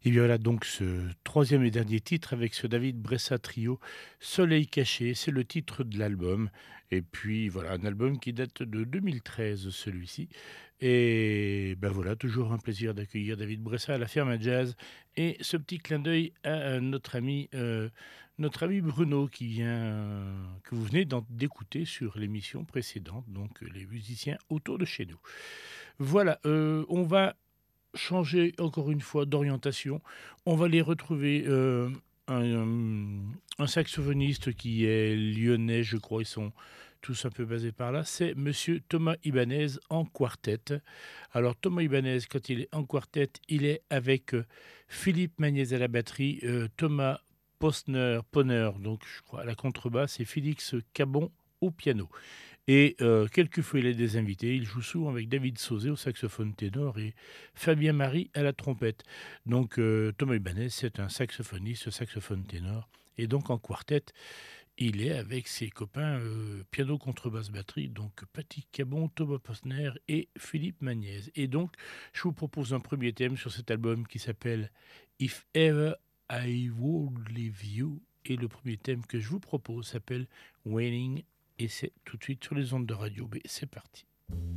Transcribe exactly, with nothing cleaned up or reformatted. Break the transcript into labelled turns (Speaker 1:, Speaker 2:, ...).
Speaker 1: Et bien voilà donc ce troisième et dernier titre avec ce David Bressa Trio, Soleil caché, c'est le titre de l'album. Et puis voilà, un album qui date de deux mille treize celui-ci. Et ben voilà, toujours un plaisir d'accueillir David Bressa à la Ferme à Jazz. Et ce petit clin d'œil à euh, notre ami, euh, notre ami Bruno qui vient, euh, que vous venez d'en- d'écouter sur l'émission précédente, donc euh, les musiciens autour de chez nous. Voilà, euh, on va changer encore une fois d'orientation. On va les retrouver euh, un, un saxophoniste qui est lyonnais, je crois, ils sont tous un peu basés par là. C'est Monsieur Thomas Ibanez en quartet. Alors Thomas Ibanez, quand il est en quartet, il est avec euh, Philippe Magnez à la batterie, euh, Thomas Posner, Ponner, donc je crois à la contrebasse, et Félix Cabon au piano. Et euh, quelquefois, il a des invités. Il joue souvent avec David Sauzé au saxophone ténor et Fabien Marie à la trompette. Donc, euh, Thomas Ibanez, c'est un saxophoniste, saxophone ténor. Et donc, en quartet, il est avec ses copains euh, piano, contrebasse, batterie, donc Patrick Cabon, Thomas Posner et Philippe Magnez. Et donc, je vous propose un premier thème sur cet album qui s'appelle If Ever I Would Leave You. Et le premier thème que je vous propose s'appelle Waiting, et c'est tout de suite sur les ondes de Radio B. C'est parti.